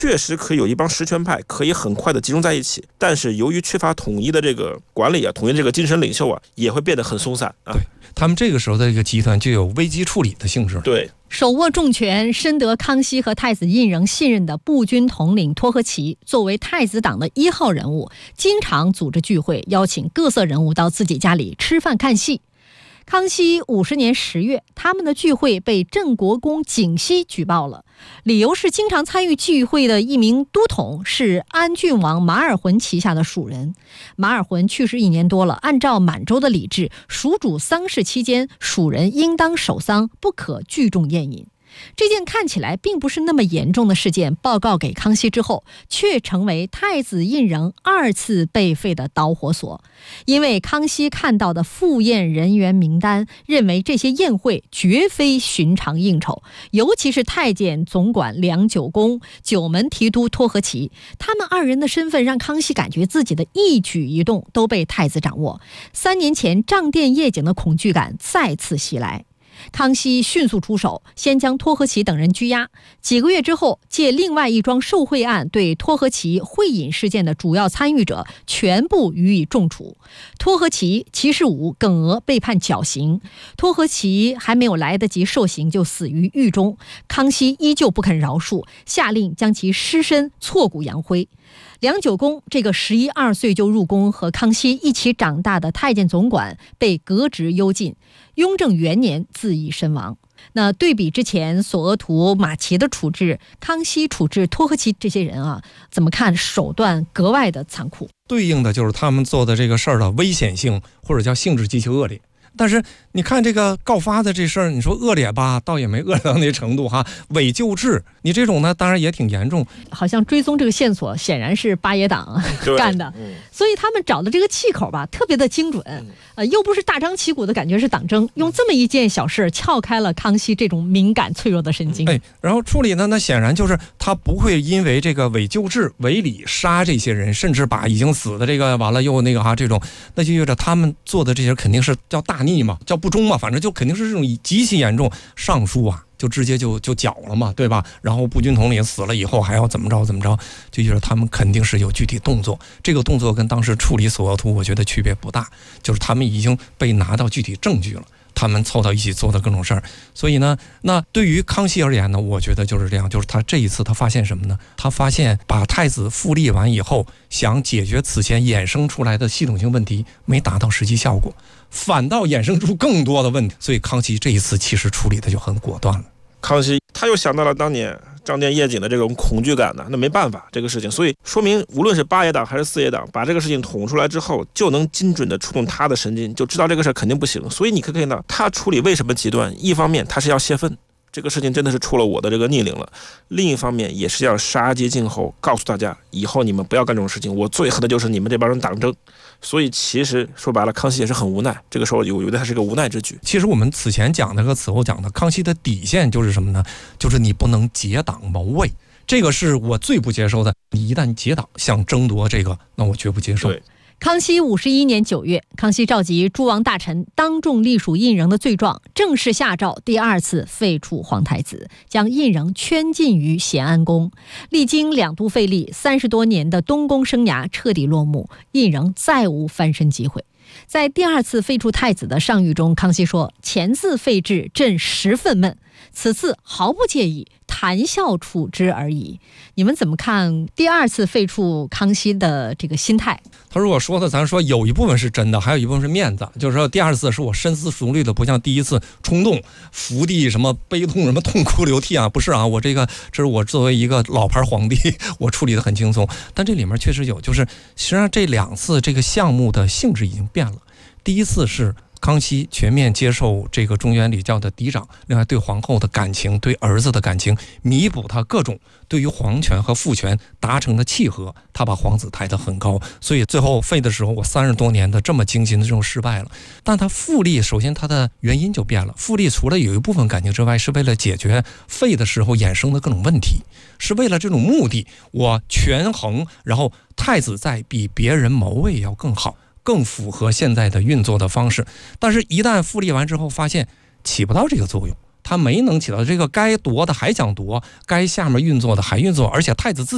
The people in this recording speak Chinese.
确实可以有一帮实权派可以很快的集中在一起，但是由于缺乏统一的这个管理啊，统一这个精神领袖啊，也会变得很松散啊。 对，他们这个时候的这个集团就有危机处理的性质。 对， 手握重权、深得康熙和太子胤禛信任的步军统领托呵齐，作为太子党的1号人物，经常组织聚会，邀请各色人物到自己家里吃饭看戏。康熙50年10月，他们的聚会被镇国公景熙举报了，理由是经常参与聚会的一名都统是安郡王马尔浑旗下的属人。马尔浑去世1年多了，按照满洲的礼制，属主丧事期间，属人应当守丧，不可聚众宴饮。这件看起来并不是那么严重的事件报告给康熙之后，却成为太子胤禛2次被废的导火索。因为康熙看到的赴宴人员名单，认为这些宴会绝非寻常应酬，尤其是太监总管梁九公、九门提督托呵齐，他们2人的身份让康熙感觉自己的一举一动都被太子掌握。3年前账店夜景的恐惧感再次袭来。康熙迅速出手，先将托呵齐等人拘押。几个月之后，借另外一桩受贿案，对托呵齐会饮事件的主要参与者全部予以重处。托呵齐、齐士武、耿娥被判绞刑。托呵齐还没有来得及受刑，就死于狱中。康熙依旧不肯饶恕，下令将其尸身挫骨扬灰。梁九公这个11、12岁就入宫和康熙一起长大的太监总管被革职幽禁，雍正元年自缢身亡。那对比之前索额图、马齐的处置，康熙处置托呵齐这些人啊，怎么看手段格外的残酷？ 对应的就是他们做的这个事儿的危险性或者叫性质极其恶劣。但是你看这个告发的这事儿，你说恶劣吧，倒也没恶劣到那程度哈。伪救治，你这种呢，当然也挺严重。 好像追踪这个线索，显然是八爷党干的，所以他们找的这个气口吧，特别的精准。又不是大张旗鼓的感觉是党争，用这么一件小事撬开了康熙这种敏感脆弱的神经。 然后处理呢，那显然就是他不会因为这个伪救治、伪礼杀这些人，甚至把已经死的这个完了又那个这种，那就意味着他们做的这些肯定是叫大逆嘛，叫不忠嘛，反正就肯定是这种极其严重。上书啊，就直接就绞了嘛，对吧？然后步军统领死了以后还要怎么着，就觉得他们肯定是有具体动作。这个动作跟当时处理索额图，我觉得区别不大，就是他们已经被拿到具体证据了。他们凑到一起做的各种事儿，所以呢，那对于康熙而言呢，我觉得就是这样，就是他这一次他发现什么呢？他发现把太子复立完以后，想解决此前衍生出来的系统性问题，没达到实际效果，反倒衍生出更多的问题。所以康熙这一次其实处理的就很果断了。 康熙他又想到了当年账店夜景的这种恐惧感呢，那没办法这个事情，所以说明无论是八爷党还是四爷党，把这个事情捅出来之后，就能精准的触动他的神经，就知道这个事肯定不行。所以你可以看到他处理为什么极端，一方面他是要泄愤，这个事情真的是出了我的这个逆鳞了；另一方面也是要杀鸡儆猴，告诉大家以后你们不要干这种事情，我最恨的就是你们这帮人党争。所以其实说白了，康熙也是很无奈，这个时候我觉得他是个无奈之举。 其实我们此前讲的和此后讲的，康熙的底线就是什么呢？就是你不能结党谋位，这个是我最不接受的。你一旦结党想争夺这个，那我绝不接受。 对， 康熙51年9月，康熙召集诸王大臣当众隶属胤禛的罪状，正式下诏第2次废黜皇太子，将胤禛圈禁于咸安宫。历经2度废立，30多年的东宫生涯彻底落幕，胤禛再无翻身机会。在第2次废黜太子的上谕中，康熙说：“前次废制，朕十分闷，此次毫不介意，谈笑处之而已。”你们怎么看第2次废黜康熙的这个心态？ 他如果说的，咱说有一部分是真的，还有一部分是面子，就是说第2次是我深思熟虑的，不像第1次冲动伏地什么悲痛什么痛哭流涕啊，不是啊，我这是我作为一个老牌皇帝，我处理的很轻松。但这里面确实有，就是实际上这2次这个项目的性质已经变了。第1次是康熙全面接受这个中原礼教的嫡长，另外对皇后的感情、对儿子的感情，弥补他各种对于皇权和父权达成的契合，他把皇子抬得很高。所以最后废的时候，我30多年的这么精心的这种失败了。但他复立，首先他的原因就变了。复立除了有一部分感情之外，是为了解决废的时候衍生的各种问题，是为了这种目的，我权衡，然后太子在比别人谋位要更好，更符合现在的运作的方式。但是一旦复立完之后，发现起不到这个作用，他没能起到这个该夺的还想夺，该下面运作的还运作，而且太子自己